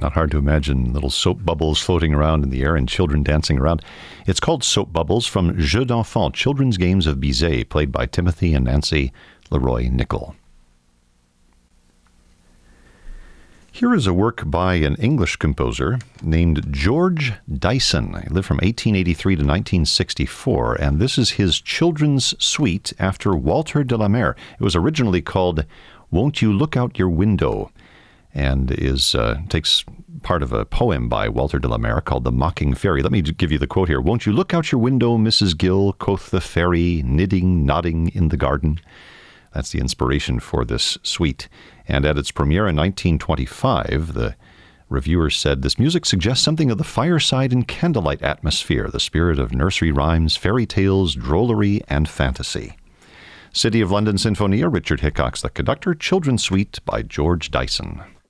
Not hard to imagine little soap bubbles floating around in the air and children dancing around. It's called Soap Bubbles from Jeux d'Enfants, Children's Games of Bizet, played by Timothy and Nancy Leroy-Nicol. Here is a work by an English composer named George Dyson. He lived from 1883 to 1964, and this is his children's suite after Walter de la Mare. It was originally called Won't You Look Out Your Window, and takes part of a poem by Walter de la Mare called The Mocking Fairy. Let me give you the quote here. "Won't you look out your window, Mrs. Gill, quoth the fairy, knitting, nodding in the garden." That's the inspiration for this suite. And at its premiere in 1925, the reviewer said, "This music suggests something of the fireside and candlelight atmosphere, the spirit of nursery rhymes, fairy tales, drollery, and fantasy." City of London Sinfonia, Richard Hickox the conductor, Children's Suite by George Dyson.